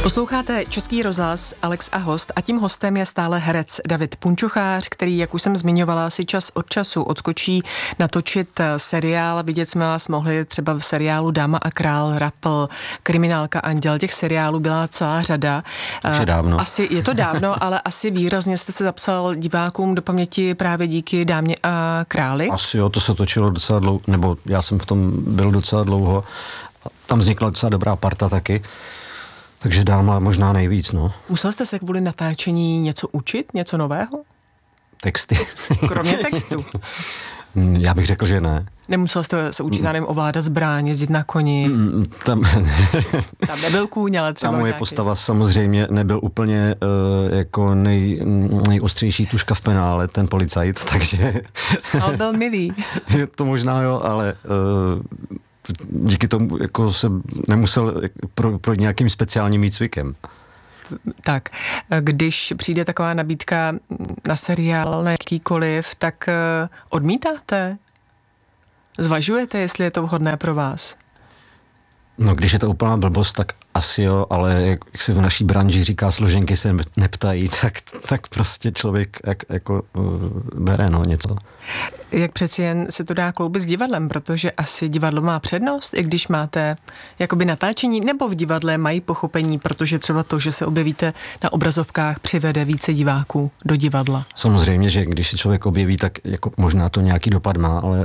Posloucháte Český rozhlas, Alex a host, a tím hostem je stále herec David Punčochář, který, jak už jsem zmiňovala, si čas od času odskočí natočit seriál. Vidět jsme vás mohli třeba v seriálu Dáma a král, Rapl, Kriminálka, Anděl. Těch seriálů byla celá řada. Už je dávno. Asi je to dávno, ale asi výrazně jste se zapsal divákům do paměti právě díky Dámě a králi. Asi jo, to se točilo docela dlouho, nebo já jsem v tom byl docela dlouho. Tam vznikla docela dobrá parta taky. Takže Dáma možná nejvíc, no. Musel jste se kvůli natáčení něco učit, něco nového? Texty. Kromě textu. Já bych řekl, že ne. Nemusel jste se učit, já nevím, ovládat zbraň, jezdit na koni. Tam nebyl kůň, ale třeba ta moje postava samozřejmě nebyl úplně jako nejostřejší tuška v penále, ten policajt, takže... Ale byl milý. To možná jo, ale... díky tomu jako jsem nemusel pro nějakým speciálním výcvikem. Tak, když přijde taková nabídka na seriál, na jakýkoliv, tak odmítáte? Zvažujete, jestli je to vhodné pro vás? No, když je to úplná blbost, tak asi jo, ale jak se v naší branži říká, složenky se neptají, tak prostě člověk jako bere něco. Jak přeci jen se to dá kloubit s divadlem, protože asi divadlo má přednost, i když máte jakoby natáčení, nebo v divadle mají pochopení, protože třeba to, že se objevíte na obrazovkách, přivede více diváků do divadla. Samozřejmě, že když se člověk objeví, tak jako možná to nějaký dopad má, ale...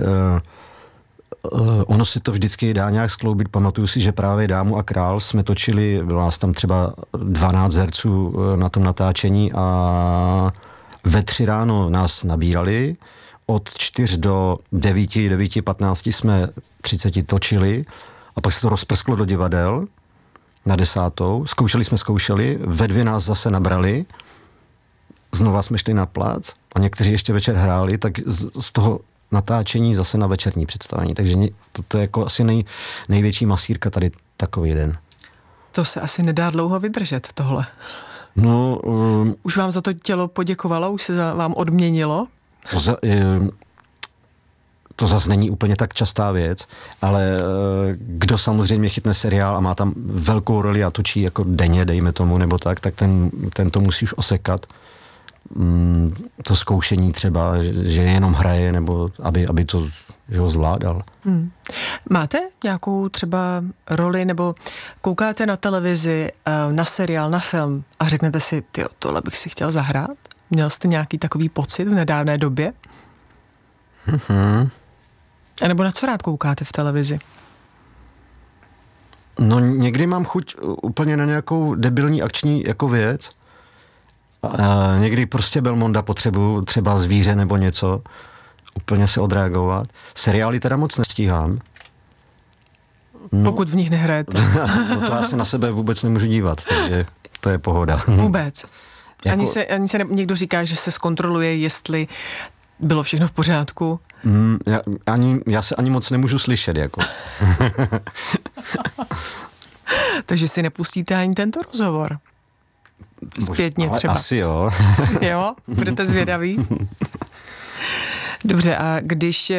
ono si to vždycky dá nějak skloubit. Pamatuju si, že právě Dámu a král jsme točili, bylo nás tam třeba 12 herců na tom natáčení a ve 3 ráno nás nabírali, od 4 do 9:15 jsme 30 točili a pak se to rozprsklo do divadel na 10. Zkoušeli, ve 2 nás zase nabrali, znova jsme šli na plác a někteří ještě večer hráli, tak z toho natáčení zase na večerní představení. Takže to je jako asi největší masírka tady takový den. To se asi nedá dlouho vydržet, tohle. No... už vám za to tělo poděkovalo? Už se vám odměnilo? To zase není úplně tak častá věc, ale kdo samozřejmě chytne seriál a má tam velkou roli a točí jako denně, dejme tomu, nebo tak ten to musí už osekat. To zkoušení třeba, že jenom hraje, nebo aby to že ho zvládal. Máte nějakou třeba roli, nebo koukáte na televizi, na seriál, na film a řeknete si, tyjo, tohle bych si chtěl zahrát? Měl jste nějaký takový pocit v nedávné době? A nebo na co rád koukáte v televizi? No někdy mám chuť úplně na nějakou debilní akční jako věc. Někdy prostě Belmonda potřebuju, třeba zvíře nebo něco, úplně se odreagovat. Seriály teda moc nestíhám. No, pokud v nich nehrajete. No to já se na sebe vůbec nemůžu dívat, takže to je pohoda. Vůbec. Ani se někdo říká, že se zkontroluje, jestli bylo všechno v pořádku. Já se ani moc nemůžu slyšet, jako. Takže si nepustíte ani tento rozhovor. Zpětně třeba. Asi jo. Jo? Budete zvědaví? Dobře, a když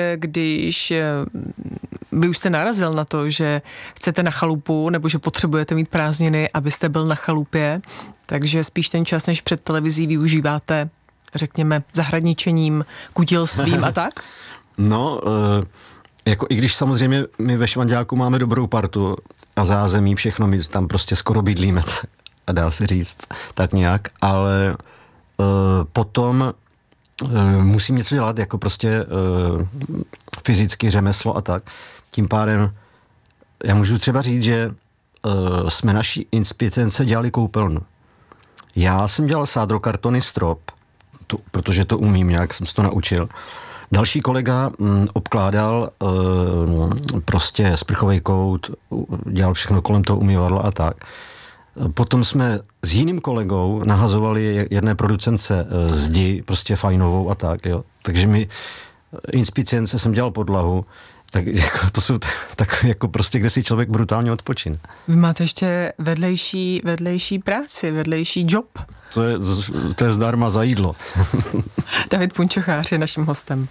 vy už jste narazil na to, že chcete na chalupu, nebo že potřebujete mít prázdniny, abyste byl na chalupě, takže spíš ten čas, než před televizí využíváte, řekněme, zahradničením, kutilstvím a tak? No, jako i když samozřejmě my ve Švanďáku máme dobrou partu a zázemí, všechno, my tam prostě skoro bydlíme, a dá se říct tak nějak, ale potom musím něco dělat, jako prostě fyzicky řemeslo a tak. Tím pádem já můžu třeba říct, že jsme naší inspicence dělali koupelnu. Já jsem dělal sádrokartony strop, protože to umím, nějak jsem se to naučil. Další kolega obkládal prostě sprchový kout, dělal všechno kolem toho umývadla a tak. Potom jsme s jiným kolegou nahazovali jedné producence zdi, prostě fajnovou a tak, jo. Takže mi inspicience jsem dělal podlahu, tak jako, to jsou tak jako prostě, kde si člověk brutálně odpočine. Vy máte ještě vedlejší práci, vedlejší job. To je zdarma za jídlo. David Punčochář je naším hostem.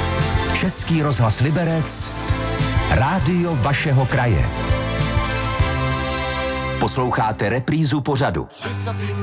Český rozhlas Liberec, rádio vašeho kraje. Posloucháte reprízu pořadu.